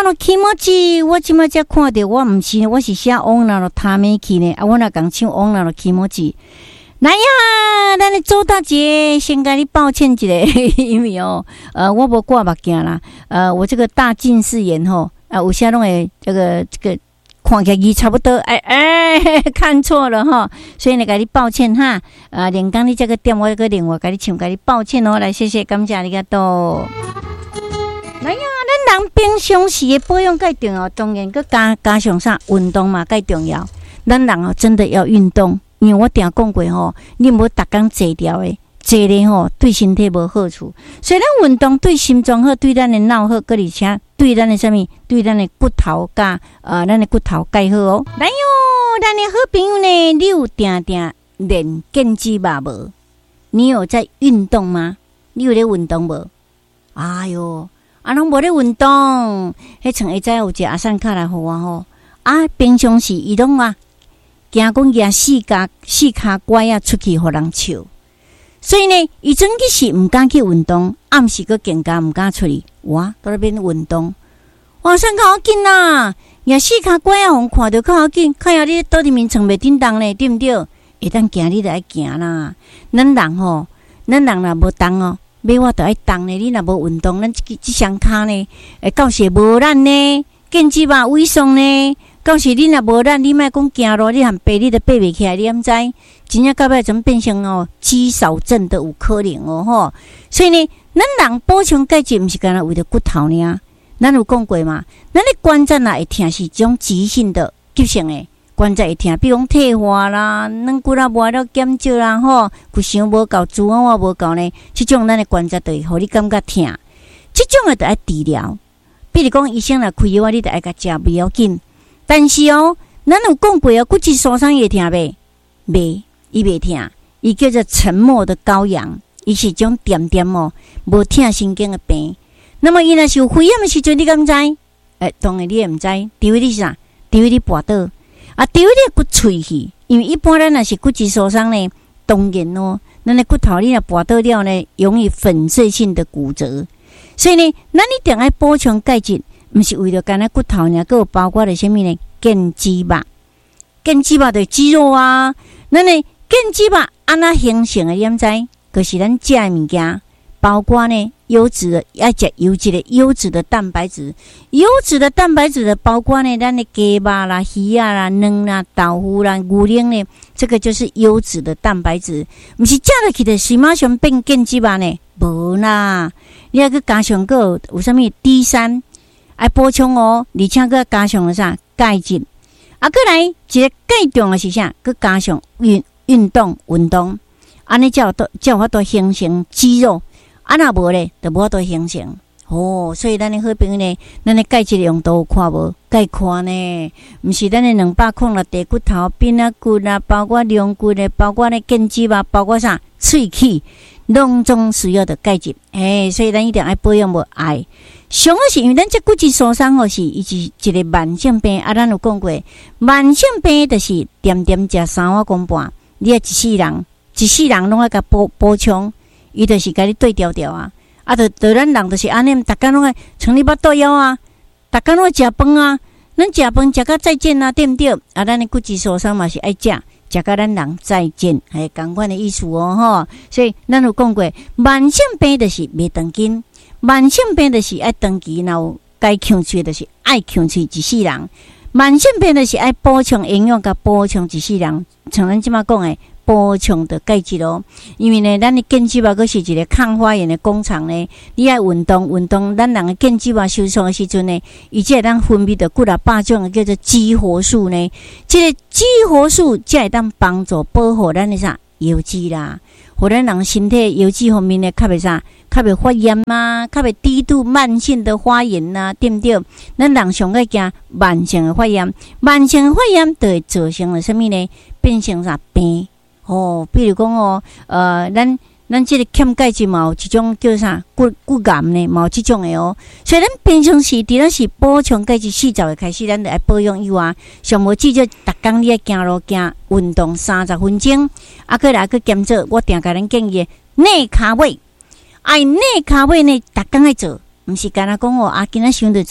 の気持ち，我即摆才看到，我毋是，我是写往那咯他们去呢。啊，我若讲唱往那咯気持ち。来呀，咱的周大姐，先甲你抱歉一下，因为我无挂目镜啦，我这个大近视眼吼，有些拢会这个看起来差不多，看错了哈，所以呢，甲你抱歉哈，连讲你这个点，我个另外甲你唱，甲你抱歉哦，来谢谢，感谢你个多。来呀，咱人平常时的保养介重要，当然佮加上啥运动嘛介重要。咱人真的要运动。因为我定讲过吼，你无逐工坐条诶，坐咧吼对身体无好处。所以咱运动对心脏好，对咱的脑好，而且对咱的啥物，对咱的骨头甲咱的骨头介好哦。来哟，咱的好朋友呢，你有定定练健肌吧无？你有在运动吗？你有咧运动无？哎哟，拢无咧运动，迄像会知有一个阿善卡来互我吼。平常时伊拢惊讲举四骹拐啊出去互人笑，所以呢，伊真其是毋敢去运动，暗时个更加毋敢出去。哇，到那边运动，哇，啥较要紧啦？举四骹拐啊，互看着较要紧，看下你倒伫面床袂叮当呢，对毋对？会当行你就爱行啦。咱人若无动哦，买我就爱动呢。你若无运动，咱即双骹呢，到时无力呢，健肌吧萎缩呢。到时你若无力，你莫讲行路，你含爬你都爬袂起来，你毋知？真正到尾怎变成肌少症的有可能吼。所以呢，咱人补充钙质，毋是干那为了骨头呢。咱有讲过嘛？咱的关节若会痛是一种急性的、急性的关节会痛，比如讲退化啦、软骨啦磨了减少啦吼，骨伤无够、脂肪无够呢，即种咱的关节就会互你感觉痛。即种的就爱治疗。比如讲医生来开药，你就爱甲食不要紧。但是咱有讲过骨质疏松会痛袂？袂，伊袂痛，伊叫做沉默的羔羊，伊是种点点无痛神经的病。那么伊若是有肺炎的时阵，你敢知？当然你也毋知，除非你是啥？除非你跋倒，除非你骨脆去。因为一般咱若是骨质疏松呢，当然咱的骨头你若跋倒了呢，容易粉碎性的骨折。所以呢，咱一定要补充钙质。毋是为了干那骨头尔，佮有包括了什么呢？健肌肉，健肌肉就是肌肉啊。咱的健肌肉安那形成的，你毋知？就是咱食的物件，包括呢优质的，要食优质的蛋白质。优质的蛋白质的包括呢，咱的鸡肉啦、鱼啊啦、卵啦、豆腐啦、牛奶呢，这个就是优质的蛋白质。毋是食落去的是马上变健肌肉呢？无啦，你还佮加上个有啥物 D3。爱补充而且佮加上了啥钙质，过来一个介重的是啥？佮加上运动，安尼才有法度形成肌肉，若无咧，就无法度形成。所以咱的好朋友呢，咱的钙质用度看无？该看呢，毋是咱的206地骨头、边啊骨啊，包括龙骨咧，包括咧腱肌啊，包括啥喙齿，拢总需要的钙质。所以咱一定爱保养无爱。上个是因为咱这骨质疏松是伊是一个慢性病，咱有讲过，慢性病就是点点食3碗公半，你一世人拢爱甲补充，伊就是甲你对调调啊。就咱人就是安尼，逐工拢爱从你巴肚枵啊，逐工拢爱食饭啊，咱食饭食到再见啊，对毋对？咱的骨质疏松嘛是爱食甲咱人再见，同款的意思吼。所以咱有讲过，慢性病就是袂长筋。慢性病就是爱长期，然后该强吹就是爱强吹一世人。慢性病就是爱补充营养，甲补充一世人。像咱即马讲的补充的钙质因为呢，咱的腱肌肉佫是一个抗发炎的工厂呢。你爱运动，咱人的腱肌肉收缩的时阵呢，伊才会当分泌的几啊百种叫做激活素呢。这个激活素才会当帮助保护咱的啥油脂啦，互咱人身体油脂方面呢，较袂啥。较袂发炎啊，较袂低度慢性的发炎啊，对不对？咱人上个惊慢性的发炎，慢性的发炎就会造成了什么呢？变成啥病？比如讲咱这个欠钙质嘛，有一种叫啥骨癌呢，嘛有这种的所以咱平常时除了是补充钙质，40岁开始咱就爱保养以外，上无至少逐工你爱行路行运动30分钟，过来去减做。我定甲咱建议内卡位。内卡位呢，逐工爱做，毋是干那讲今仔想着做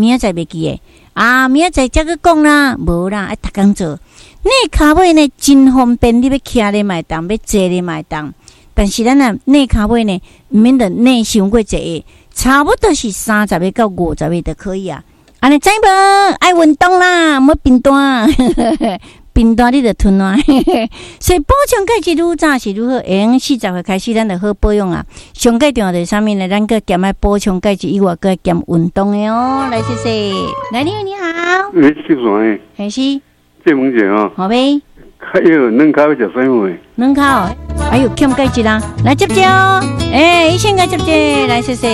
明仔载袂记诶啊，明仔载才去讲啦，无啦，爱逐工做。内骹尾呢真方便，你要徛咧买当，要坐咧买当。但是咱啊内骹尾呢，毋免得内伤过济，差不多是30个到50个就可以啊。安尼知无？爱运动啦，莫贫惰，贫惰你就吞啊。所以补充钙质愈早是愈好，会用40岁开始，咱就好保养啊。上介重要是啥物呢？咱个兼爱补充钙质以外，个兼运动的哦。来，谢谢。来，你好。 姓什么？ 还是谢萌姐哦。 好呗。 还有嫩咖啡食啥物？ 嫩咖，还有欠钙质啦。来接接哦。医生该接接，来谢谢。